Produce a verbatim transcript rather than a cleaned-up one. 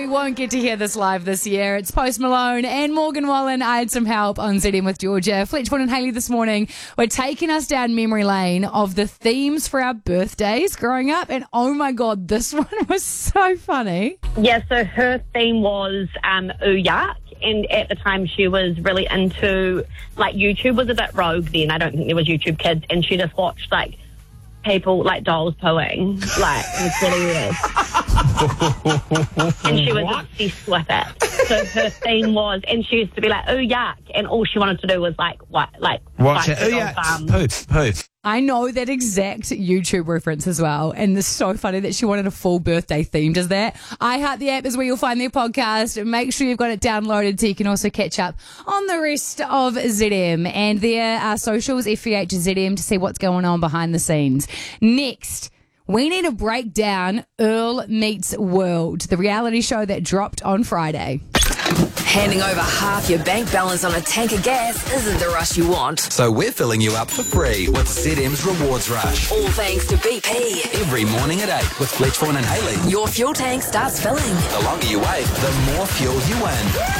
we won't get to hear this live this year. It's Post Malone and Morgan Wallen. I had some help on Z M with Georgia. Fletchwood and Hayley this morning were taking us down memory lane of the themes for our birthdays growing up. And oh my God, this one was so funny. Yeah, so her theme was um, Ooh Yuck. And at the time she was really into, like, YouTube was a bit rogue then. I don't think there was YouTube Kids. And she just watched, like, people, like, dolls pooing. Like, it was really weird. And she was what? obsessed with it. So her theme was, and she used to be like, ooh, yuck. And all she wanted to do was, like, what, like, watch it. Ooh, yuck. Poo, poo. I know that exact YouTube reference as well, and it's so funny that she wanted a full birthday theme. Does that? iHeart the app is where you'll find their podcast. Make sure you've got it downloaded so you can also catch up on the rest of Z M. And there are socials, F E H Z M, to see what's going on behind the scenes. Next, we need to break down Earl Meets World, the reality show that dropped on Friday. Handing over half your bank balance on a tank of gas isn't the rush you want. So we're filling you up for free with Z M's Rewards Rush. All thanks to B P. Every morning at eight with Fletchforn and Hayley. Your fuel tank starts filling. The longer you wait, the more fuel you win.